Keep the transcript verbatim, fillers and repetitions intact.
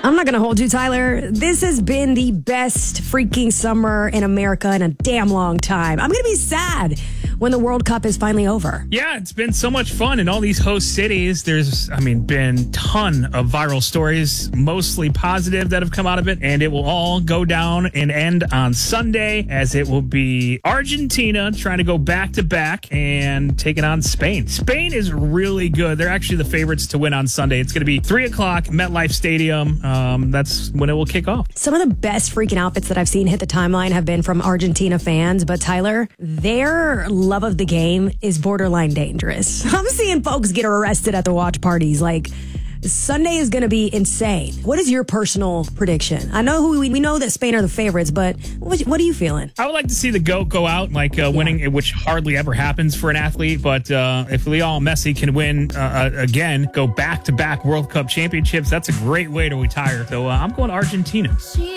I'm not going to hold you, Tyler. This has been the best freaking summer in America in a damn long time. I'm going to be sad when the World Cup is finally over. Yeah, it's been so much fun in all these host cities. There's, I mean, been ton of viral stories, mostly positive, that have come out of it. And it will all go down and end on Sunday, as it will be Argentina trying to go back to back and taking on Spain. Spain is really good. They're actually the favorites to win on Sunday. It's going to be three o'clock, MetLife Stadium. Um, that's when it will kick off. Some of the best freaking outfits that I've seen hit the timeline have been from Argentina fans. But Tyler, their love of the game is borderline dangerous. I'm seeing folks get arrested at the watch parties. Like, Sunday is going to be insane. What is your personal prediction? I know who we, we know that Spain are the favorites, but what, what are you feeling? I would like to see the GOAT go out, like uh, winning, yeah. which hardly ever happens for an athlete. But uh, if Lionel Messi can win uh, again, go back-to-back World Cup championships, that's a great way to retire. So uh, I'm going Argentina.